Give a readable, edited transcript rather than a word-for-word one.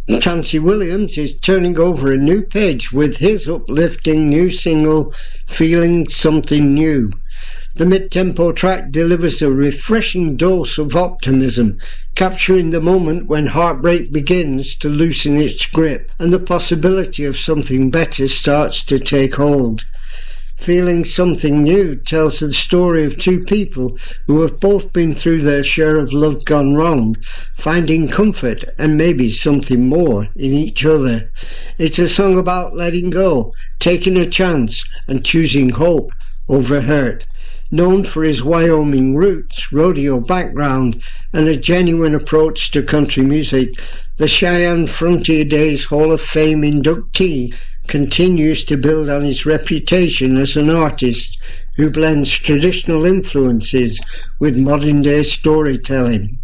Tansy Williams is turning over a new page with his uplifting new single, Feeling Something New. The mid-tempo track delivers a refreshing dose of optimism, capturing the moment when heartbreak begins to loosen its grip and the possibility of something better starts to take hold. Feeling Something New tells the story of two people who have both been through their share of love gone wrong, finding comfort and maybe something more in each other. It's a song about letting go, taking a chance and choosing hope over hurt. Known for his Wyoming roots, rodeo background and a genuine approach to country music, the Cheyenne Frontier Days Hall of Fame inductee continues to build on his reputation as an artist who blends traditional influences with modern-day storytelling.